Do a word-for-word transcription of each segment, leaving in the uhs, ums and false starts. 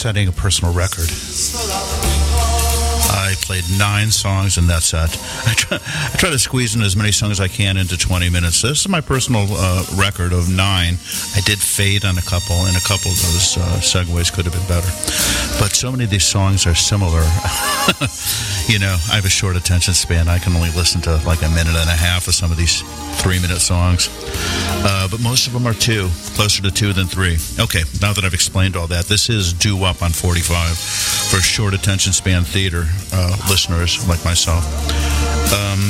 setting a personal record. I played nine songs in that set. I try, I try to squeeze in as many songs as I can into twenty minutes. This is my personal uh, record of nine. I did fade on a couple, and a couple of those uh, segues could have been better. But so many of these songs are similar. You know, I have a short attention span. I can only listen to like a minute and a half of some of these three-minute songs. Uh, but most of them are two, closer to two than three. Okay, now that I've explained all that, this is Doo Wop on forty-five for short attention span theater uh, listeners like myself. Um,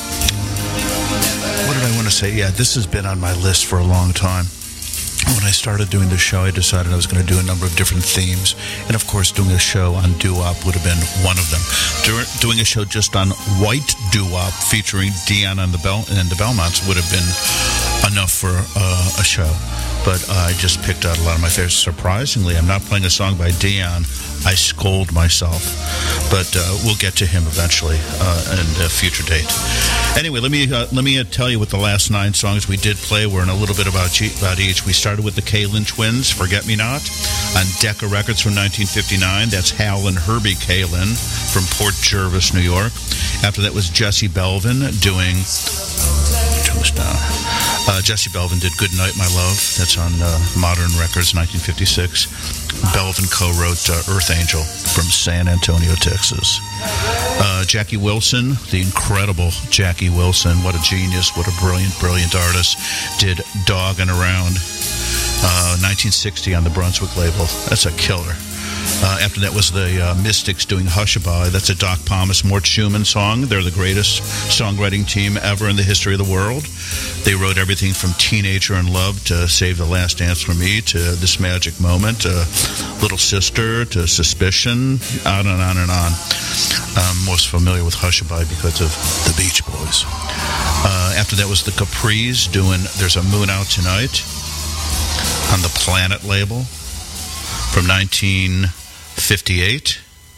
what did I want to say? Yeah, this has been on my list for a long time. When I started doing the show, I decided I was going to do a number of different themes. And, of course, doing a show on doo-wop would have been one of them. Do- doing a show just on white doo-wop featuring Dion and the, Bell- and the Belmonts would have been enough for uh, a show. But uh, I just picked out a lot of my favorites. Surprisingly, I'm not playing a song by Dion. I scold myself. But uh, we'll get to him eventually uh, in a future date. Anyway, let me uh, let me uh, tell you what the last nine songs we did play were, and a little bit about, about each. We started with the Kalin Twins, Forget Me Not, on Decca Records from nineteen fifty-nine. That's Hal and Herbie Kalin from Port Jervis, New York. After that was Jesse Belvin doing... Turn this down. Uh, Jesse Belvin did Good Night, My Love. That's on uh, Modern Records, nineteen fifty-six. Belvin co-wrote uh, Earth Angel from San Antonio, Texas. Uh, Jackie Wilson, the incredible Jackie Wilson, what a genius, what a brilliant, brilliant artist, did Doggin' Around, uh, nineteen sixty on the Brunswick label. That's a killer. Uh, after that was the uh, Mystics doing Hushabye. That's a Doc Pomus, Mort Schumann song. They're the greatest songwriting team ever in the history of the world. They wrote everything from Teenager in Love to Save the Last Dance for Me to This Magic Moment, to Little Sister to Suspicion, on and on and on. I'm most familiar with Hushabye because of the Beach Boys. Uh, after that was the Capris doing There's a Moon Out Tonight on the Planet label from nineteen fifty-eight.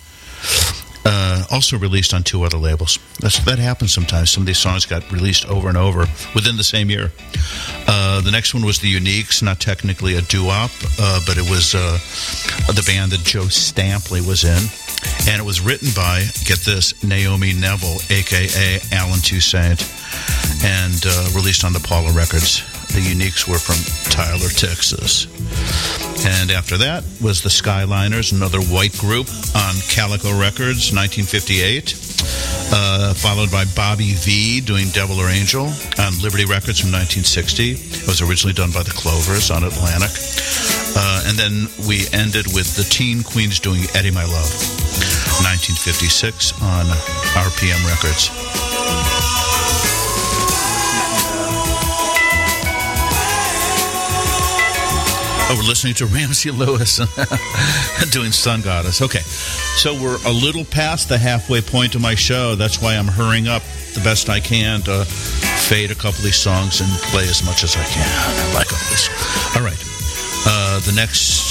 Uh, also released on two other labels. That's, that happens sometimes. Some of these songs got released over and over within the same year. Uh, the next one was the Uniques, not technically a doo-wop, uh, but it was uh, the band that Joe Stampley was in. And it was written by, get this, Naomi Neville, a k a. Alan Toussaint, and uh, released on the Paula Records. The Uniques were from Tyler, Texas. And after that was the Skyliners, another white group on Calico Records, nineteen fifty-eight. Uh, followed by Bobby V doing Devil or Angel on Liberty Records from nineteen sixty. It was originally done by the Clovers on Atlantic. Uh, and then we ended with the Teen Queens doing Eddie My Love, nineteen fifty-six on R P M Records. Oh, we're listening to Ramsey Lewis doing Sun Goddess. Okay, so we're a little past the halfway point of my show. That's why I'm hurrying up the best I can to fade a couple of these songs and play as much as I can. Like always. All right. Uh, the next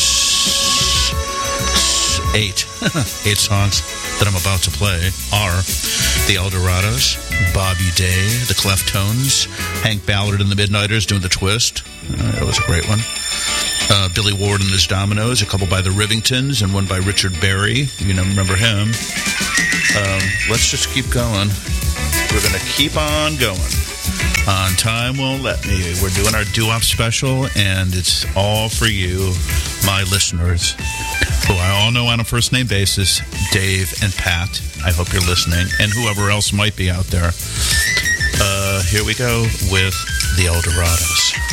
eight, eight songs that I'm about to play are the Eldorados, Bobby Day, the Cleftones, Hank Ballard and the Midnighters doing the Twist. Uh, that was a great one. Uh, Billy Ward and his Dominoes, a couple by the Rivingtons, and one by Richard Berry. You know, remember him. Um, let's just keep going. We're going to keep on going. On Time Won't Let Me. We're doing our doo-wop special, and it's all for you, my listeners, who I all know on a first-name basis, Dave and Pat. I hope you're listening, and whoever else might be out there. Uh, here we go with the Eldorados.